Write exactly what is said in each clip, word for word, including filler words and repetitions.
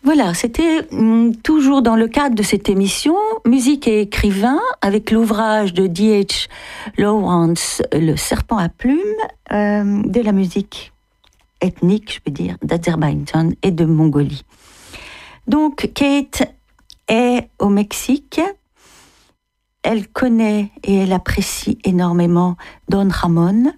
Voilà, c'était hum, toujours dans le cadre de cette émission, musique et écrivain, avec l'ouvrage de D H Lawrence, Le serpent à plumes, euh, de la musique ethnique, je peux dire, d'Azerbaïdjan et de Mongolie. Donc, Kate est au Mexique. Elle connaît et elle apprécie énormément Don Ramon.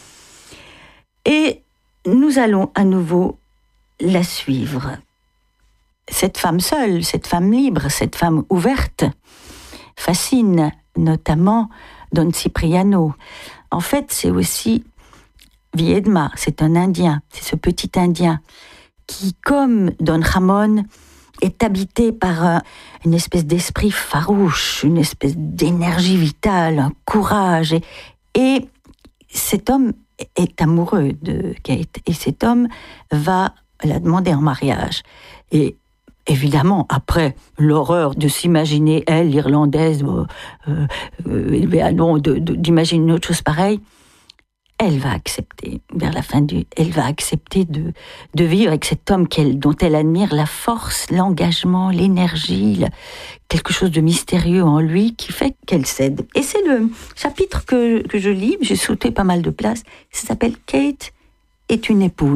Et nous allons à nouveau la suivre. Cette femme seule, cette femme libre, cette femme ouverte, fascine notamment Don Cipriano. En fait, c'est aussi Viedma, c'est un Indien, c'est ce petit Indien qui, comme Don Ramon, est habité par un, une espèce d'esprit farouche, une espèce d'énergie vitale, un courage. Et, et cet homme est amoureux de Kate, et cet homme va la demander en mariage. Et évidemment, après l'horreur de s'imaginer, elle, l'Irlandaise, euh, euh, non, de, de, d'imaginer une autre chose pareille, elle va accepter, vers la fin du... Elle va accepter de, de vivre avec cet homme qu'elle, dont elle admire la force, l'engagement, l'énergie, la, quelque chose de mystérieux en lui qui fait qu'elle cède. Et c'est le chapitre que, que je lis, j'ai sauté pas mal de places, ça s'appelle « Kate est une épouse ».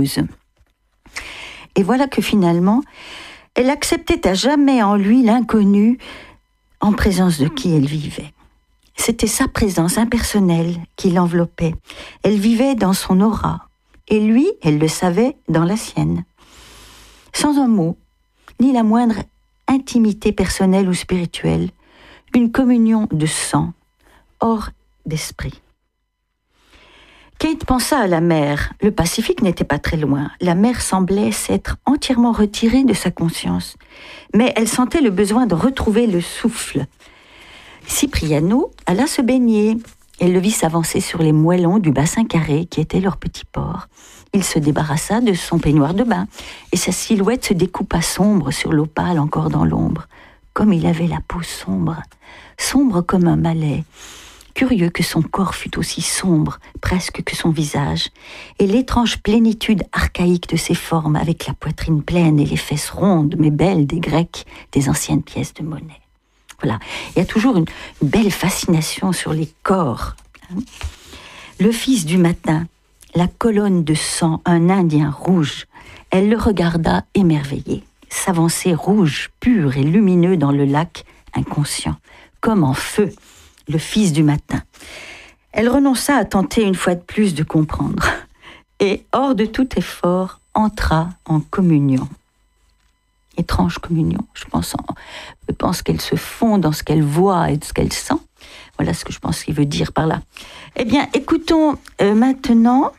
Et voilà que finalement, elle acceptait à jamais en lui l'inconnu en présence de qui elle vivait. C'était sa présence impersonnelle qui l'enveloppait. Elle vivait dans son aura, et lui, elle le savait, dans la sienne. Sans un mot, ni la moindre intimité personnelle ou spirituelle, une communion de sang, hors d'esprit. Kate pensa à la mer. Le Pacifique n'était pas très loin. La mer semblait s'être entièrement retirée de sa conscience. Mais elle sentait le besoin de retrouver le souffle. Cipriano alla se baigner. Elle le vit s'avancer sur les moellons du bassin carré qui était leur petit port. Il se débarrassa de son peignoir de bain et sa silhouette se découpa sombre sur l'eau pâle encore dans l'ombre. Comme il avait la peau sombre, sombre comme un malais. Curieux que son corps fût aussi sombre, presque que son visage, et l'étrange plénitude archaïque de ses formes avec la poitrine pleine et les fesses rondes mais belles des Grecs, des anciennes pièces de monnaie. Voilà, il y a toujours une, une belle fascination sur les corps. Le fils du matin, la colonne de sang, un Indien rouge, elle le regarda émerveillée, s'avancer rouge, pur et lumineux dans le lac inconscient, comme en feu, le fils du matin. Elle renonça à tenter une fois de plus de comprendre, et hors de tout effort, entra en communion. Étrange communion, je pense, en, je pense qu'elle se fond dans ce qu'elle voit et de ce qu'elle sent. Voilà ce que je pense qu'il veut dire par là. Eh bien, écoutons euh, maintenant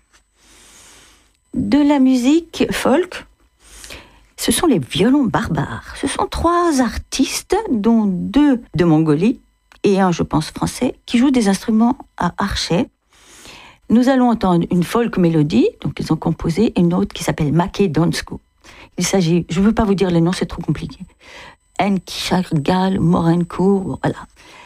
de la musique folk. Ce sont les violons barbares. Ce sont trois artistes, dont deux de Mongolie et un, je pense, français, qui jouent des instruments à archet. Nous allons entendre une folk mélodie, donc ils ont composé, et une autre qui s'appelle Make Donsko. Il s'agit, je ne veux pas vous dire les noms, c'est trop compliqué. Enkishargal, Morencourt, voilà.